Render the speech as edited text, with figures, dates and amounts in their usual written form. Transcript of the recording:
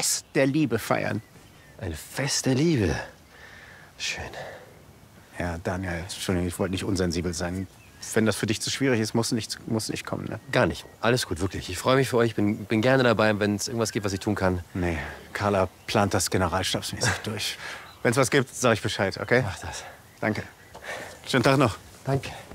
Fest der Liebe feiern. Ein Fest der Liebe. Schön. Ja, Daniel, Entschuldigung, ich wollte nicht unsensibel sein. Wenn das für dich zu schwierig ist, musst du nicht kommen, ne? Gar nicht. Alles gut, wirklich. Ich freue mich für euch. Bin gerne dabei, wenn es irgendwas gibt, was ich tun kann. Nee, Carla plant das generalstabsmäßig durch. Wenn es was gibt, sag ich Bescheid, okay? Mach das. Danke. Schönen Tag noch. Danke.